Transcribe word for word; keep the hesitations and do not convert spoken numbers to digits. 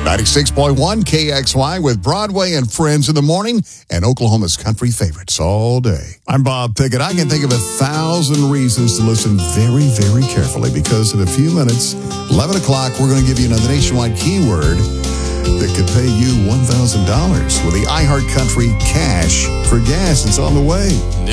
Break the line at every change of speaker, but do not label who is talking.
ninety-six point one K X Y with Broadway and Friends in the morning and Oklahoma's country favorites all day. I'm Bob Pickett. I can think of a thousand reasons to listen very, very carefully because in a few minutes, eleven o'clock, we're going to give you another nationwide keyword that could pay you one thousand dollars with the iHeart Country Cash for gas. It's on the way.